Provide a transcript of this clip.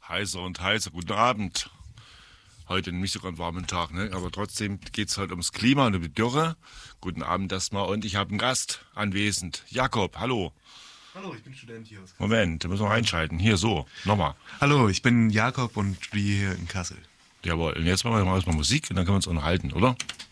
heißer und heißer. Guten Abend. Heute nicht sogar einen warmen Tag, ne? Aber trotzdem geht es heute ums Klima und um die Dürre. Guten Abend erstmal. Und ich habe einen Gast anwesend. Jakob, hallo. Hallo, ich bin Student hier aus Kassel. Moment, da müssen wir reinschalten. Hier, so, nochmal. Hallo, ich bin Jakob und studiere hier in Kassel. Jawohl, und jetzt machen wir mal erstmal Musik und dann können wir uns unterhalten, oder?